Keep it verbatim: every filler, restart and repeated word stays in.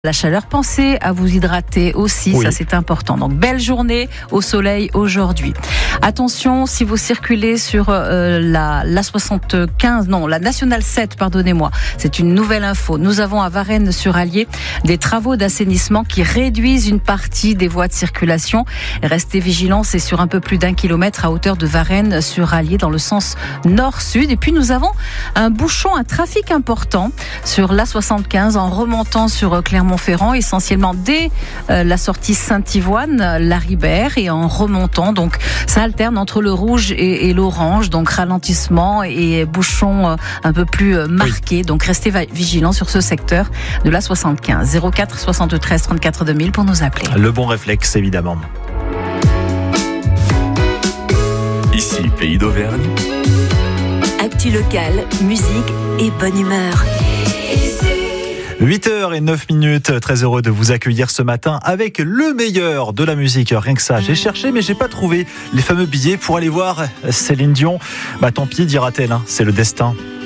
La chaleur, pensez à vous hydrater aussi, oui. Ça c'est important. Donc belle journée au soleil aujourd'hui. Attention, si vous circulez sur euh, la, la soixante-quinze, non, la Nationale sept, pardonnez-moi, c'est une nouvelle info. Nous avons à Varennes-sur-Allier des travaux d'assainissement qui réduisent une partie des voies de circulation. Restez vigilants, c'est sur un peu plus d'un kilomètre à hauteur de Varennes-sur-Allier dans le sens nord-sud. Et puis nous avons un bouchon, un trafic important sur la soixante-quinze en remontant sur Clermont Ferrand, essentiellement dès euh, la sortie Saint-Yvoine, la Ribère, et en remontant. Donc ça alterne entre le rouge et, et l'orange, donc ralentissement et bouchons euh, un peu plus euh, marqués. Oui. Donc restez va- vigilants sur ce secteur de la soixante-quinze. zéro quatre soixante-treize trente-quatre deux mille pour nous appeler. Le bon réflexe, évidemment. Ici, Pays d'Auvergne. Actu locale, musique et bonne humeur. huit heures neuf minutes, très heureux de vous accueillir ce matin avec le meilleur de la musique. Rien que ça, j'ai cherché mais j'ai pas trouvé les fameux billets pour aller voir Céline Dion. Bah tant pis, dira-t-elle, hein, c'est le destin.